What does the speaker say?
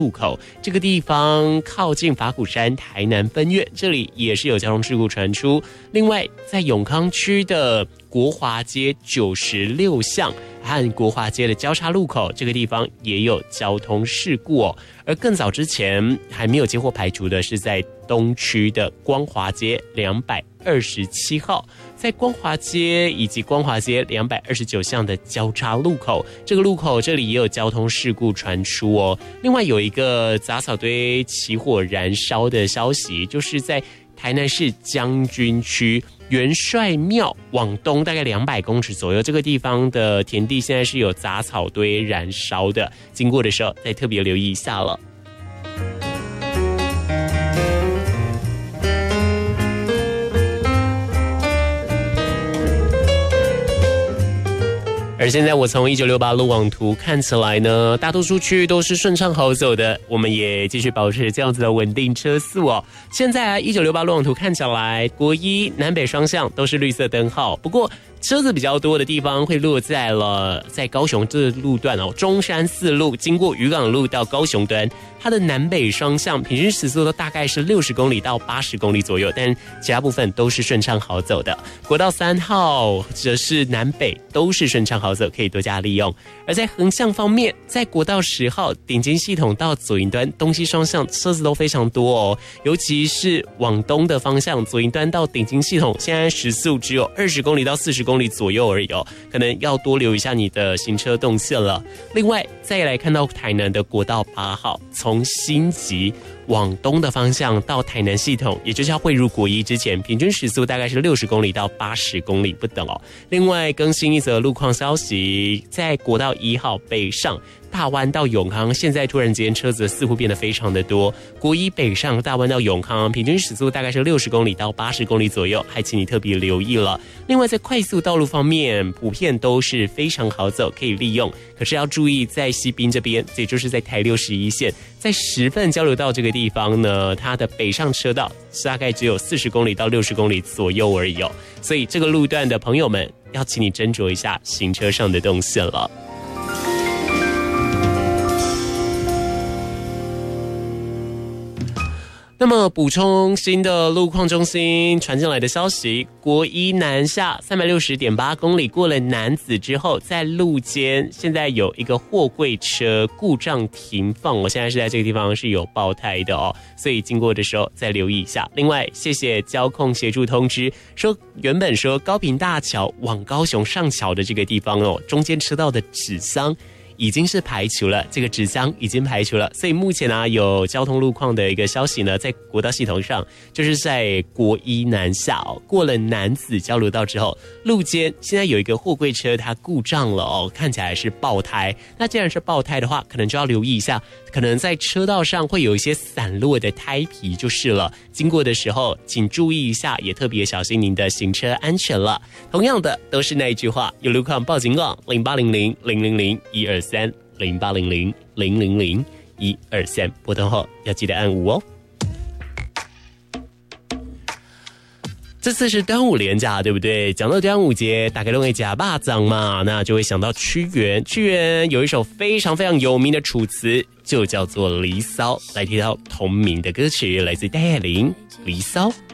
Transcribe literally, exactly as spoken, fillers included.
路口，这个地方靠近法鼓山台南分院，这里也是有交通事故传出。另外，在永康区的国华街九十六巷和国华街的交叉路口，这个地方也有交通事故哦。而更早之前还没有接获排除的是在东区的光华街两百二十七号，在光华街以及光华街两百二十九巷的交叉路口，这个路口这里也有交通事故传出哦。另外有一个杂草堆起火燃烧的消息，就是在台南市将军区元帅庙往东大概两百公尺左右，这个地方的田地现在是有杂草堆燃烧的，经过的时候再特别留意一下了。而现在我从一九六八路网图看起来呢，大多数区域都是顺畅好走的，我们也继续保持这样子的稳定车速哦。现在啊，一九六八路网图看起来，国一南北双向都是绿色灯号，不过车子比较多的地方会落在了在高雄这路段哦，中山四路经过渔港路到高雄端，它的南北双向平均时速都大概是六十公里到八十公里左右，但其他部分都是顺畅好走的。国道三号则是南北都是顺畅好走，可以多加利用。而在横向方面，在国道十号顶尖系统到左营端东西双向车子都非常多哦，尤其是往东的方向，左营端到顶尖系统现在时速只有二十公里到四十公里左右而已哦，可能要多留一下你的行车动线了。另外再来看到台南的国道八号，从新集往东的方向到台南系统，也就是要汇入国一之前，平均时速大概是六十公里到八十公里不等哦。另外更新一则路况消息，在国道一号北上大湾到永康，现在突然间车子似乎变得非常的多。国一北上大湾到永康，平均时速大概是六十公里到八十公里左右，还请你特别留意了。另外在快速道路方面，普遍都是非常好走，可以利用。可是要注意，在西滨这边，也就是在台六十一线，在十份交流道这个地方呢，它的北上车道大概只有四十公里到六十公里左右而已哦。所以这个路段的朋友们，要请你斟酌一下行车上的动线了。那么补充新的路况中心传进来的消息，国一南下 三百六十点八公里过了楠梓之后，在路肩现在有一个货柜车故障停放，我现在是在这个地方是有爆胎的哦，所以经过的时候再留意一下。另外谢谢交控协助通知，说原本说高屏大桥往高雄上桥的这个地方哦，中间车道的纸箱已经是排除了，这个纸箱已经排除了，所以目前呢、啊、有交通路况的一个消息呢，在国道系统上，就是在国一南下哦，过了楠梓交流道之后，路肩现在有一个货柜车它故障了哦，看起来是爆胎。那既然是爆胎的话，可能就要留意一下，可能在车道上会有一些散落的胎皮就是了。经过的时候，请注意一下，也特别小心您的行车安全了。同样的，都是那一句话，有路况报警网零八零零零零零一二三零八零零零零零一二三，拨通后要记得按五哦。这次是端午连假，对不对？讲到端午节，大概都会夹肉粽嘛，那就会想到屈原。屈原有一首非常非常有名的楚辞，就叫做《离骚》，来提到同名的歌曲，来自戴爱玲《离骚》。